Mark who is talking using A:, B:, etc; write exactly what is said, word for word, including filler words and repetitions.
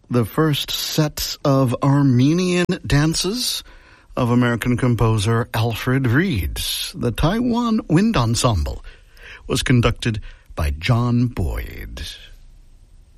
A: the first set of Armenian dances of American composer Alfred Reed. The Taiwan Wind Ensemble was conducted by John Boyd.